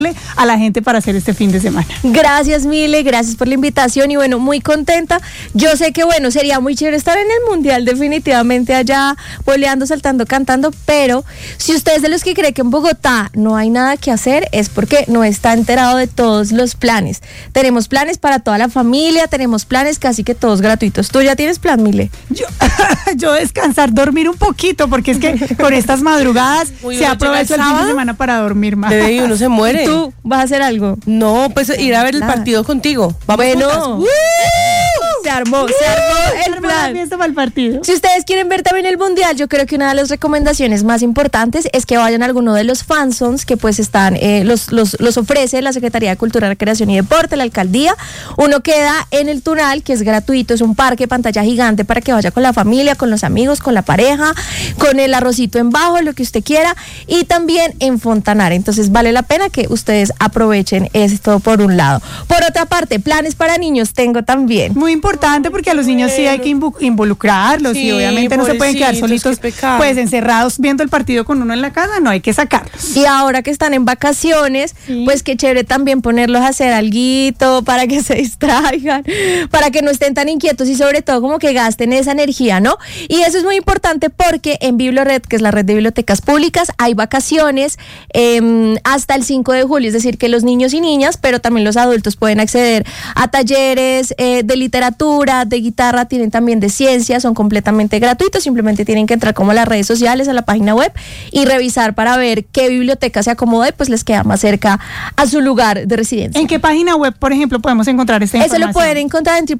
a la gente para hacer este fin de semana. Gracias, Mile, gracias por la invitación y bueno, muy contenta. Yo sé que bueno, sería muy chévere estar en el Mundial definitivamente allá, boleando, saltando, cantando, pero si usted es de los que cree que en Bogotá no hay nada que hacer, es porque no está enterado de todos los planes. Tenemos planes para toda la familia, tenemos planes casi que todos gratuitos. ¿Tú ya tienes plan, Mile? Yo descansar, dormir un poquito, porque es que con estas madrugadas se aprovecha el fin de semana para dormir más. Bebé, y uno se muere. ¿Tú vas a hacer algo? No, pues ir a ver el partido contigo. Vamos bueno, se armó el plan. La fiesta para el partido. Si ustedes quieren ver también el Mundial, yo creo que una de las recomendaciones más importantes es que vayan a alguno de los fanzones que pues están, los ofrece la Secretaría de Cultura, Recreación y Deporte, la alcaldía. Uno queda en el Tunal, que es gratuito, es un parque, pantalla gigante para que vaya con la familia, con los amigos, con la pareja, con el arrocito en bajo, lo que usted quiera, y también en Fontanar. Entonces vale la pena que ustedes aprovechen esto por un lado. Por otra parte, planes para niños tengo también. Muy importante porque a los niños sí hay que involucrarlos y obviamente no se pueden quedar solitos pues encerrados viendo el partido con uno en la casa, no, hay que sacarlos. Y ahora que están en vacaciones, pues qué chévere también ponerlos a hacer alguito para que se distraigan, para que no estén tan inquietos y sobre todo como que gasten esa energía, ¿no? Y eso es muy importante porque en Biblored, que es la red de bibliotecas públicas, hay vacaciones hasta el 5 de julio, es decir, que los niños y niñas, pero también los adultos pueden acceder a talleres de literatura, de guitarra, tienen también de ciencia, son completamente gratuitos, simplemente tienen que entrar como a las redes sociales, a la página web y revisar para ver qué biblioteca se acomoda y pues les queda más cerca a su lugar de residencia. ¿En qué página web, por ejemplo, podemos encontrar esta información? Eso lo pueden encontrar en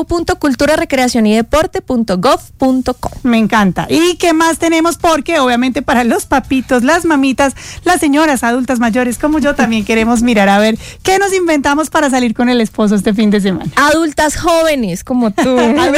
www.culturarecreacionydeporte.gov.co. Me encanta. ¿Y qué más tenemos? Porque obviamente para los papitos, las mamitas, las señoras adultas mayores como yo también queremos mirar a ver qué nos inventamos para salir con el esposo este fin de semana. Adultas jóvenes como tú.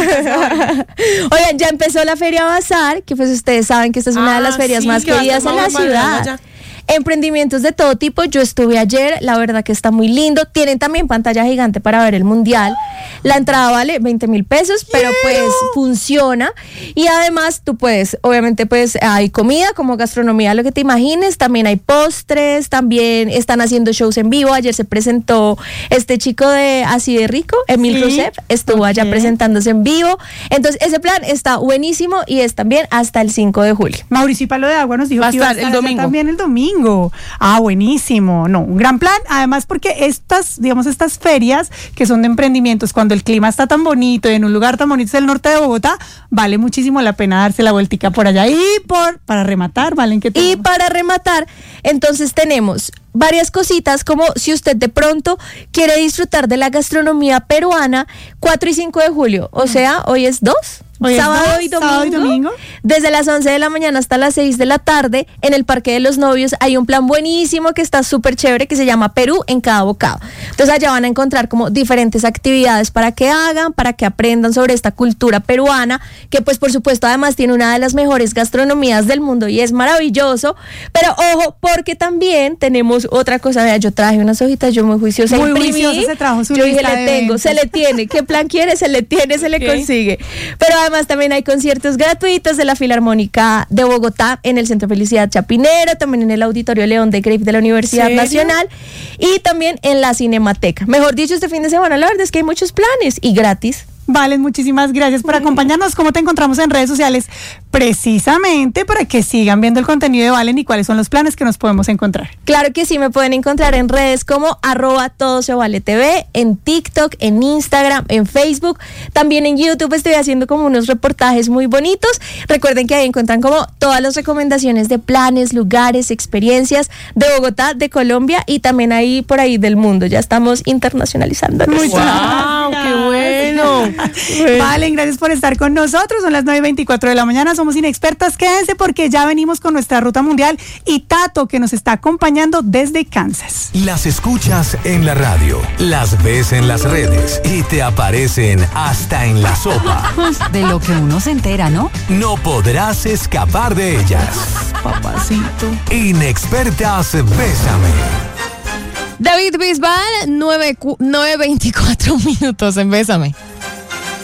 Oigan, ya empezó la Feria Bazar, que pues ustedes saben que esta es una de las ferias más queridas en la ciudad. Emprendimientos de todo tipo, yo estuve ayer, la verdad que está muy lindo, tienen también pantalla gigante para ver el Mundial, la entrada vale 20,000 pesos, pero pues funciona y además tú puedes, obviamente pues hay comida como gastronomía, lo que te imagines, también hay postres, también están haciendo shows en vivo, ayer se presentó este chico de Así de Rico, Emil Rousseff, estuvo allá presentándose en vivo, entonces ese plan está buenísimo y es también hasta el 5 de julio. Mauricio Palo de Agua nos dijo que iba a estar el domingo. También el domingo. Buenísimo. No, un gran plan. Además, porque estas ferias que son de emprendimientos, cuando el clima está tan bonito y en un lugar tan bonito del norte de Bogotá, vale muchísimo la pena darse la vueltica por allá. Y para rematar, ¿valen? ¿Qué tenemos? Y para rematar, entonces tenemos varias cositas, como si usted de pronto quiere disfrutar de la gastronomía peruana, 4 y 5 de julio, o sea, hoy es 2. Sábado y domingo, desde las 11 de la mañana hasta las 6 de la tarde, en el Parque de los Novios hay un plan buenísimo que está súper chévere que se llama Perú en cada bocado. Entonces allá van a encontrar como diferentes actividades para que hagan, para que aprendan sobre esta cultura peruana, que pues por supuesto además tiene una de las mejores gastronomías del mundo y es maravilloso, pero ojo, porque también tenemos otra cosa. Vea, yo traje unas hojitas, yo muy juiciosa, muy juiciosa, se trajo su yo dije, lista le tengo, se le tiene, ¿qué plan quiere? Se le tiene, se le consigue. Pero además también hay conciertos gratuitos de la Filarmónica de Bogotá en el Centro Felicidad Chapinero, también en el Auditorio León de Grave de la Universidad Nacional y también en la Cinemateca. Mejor dicho, este fin de semana la verdad es que hay muchos planes y gratis. Valen, muchísimas gracias por acompañarnos. ¿Cómo te encontramos en redes sociales? Precisamente para que sigan viendo el contenido de Valen y cuáles son los planes que nos podemos encontrar. Claro que sí, me pueden encontrar en redes como @todosevale.tv, en TikTok, en Instagram, en Facebook, también en YouTube estoy haciendo como unos reportajes muy bonitos. Recuerden que ahí encuentran como todas las recomendaciones de planes, lugares, experiencias de Bogotá, de Colombia y también ahí por ahí del mundo. Ya estamos internacionalizándonos. ¡Wow! ¡Qué bueno! Valen, gracias por estar con nosotros. Son las 9:24 de la mañana. Somos Inexpertas. Quédense porque ya venimos con nuestra ruta mundial y Tato, que nos está acompañando desde Kansas. Las escuchas en la radio, las ves en las redes y te aparecen hasta en la sopa. De lo que uno se entera, ¿no? No podrás escapar de ellas. Papacito. Inexpertas, bésame. David Bisbal, 9:24 minutos en Bésame.